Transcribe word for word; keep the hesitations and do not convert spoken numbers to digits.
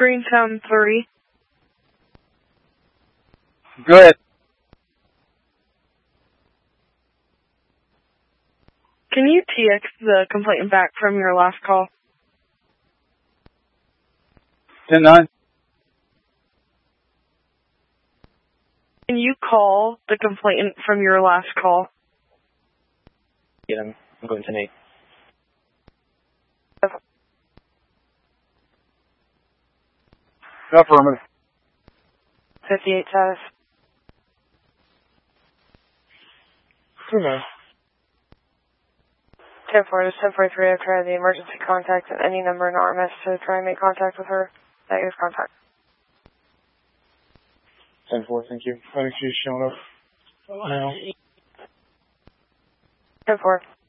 Greentown three. Go ahead. Can you T X the complainant back from your last call? ten nine. Can you call the complainant from your last call? Yeah, I'm, I'm going to Nate. Affirmative. fifty-eight status. No. ten four, this ten forty-three, I've tried the emergency contact at any number in R M S to try and make contact with her. Negative contact. ten four, thank you. I think she's showing up. Wow. ten four.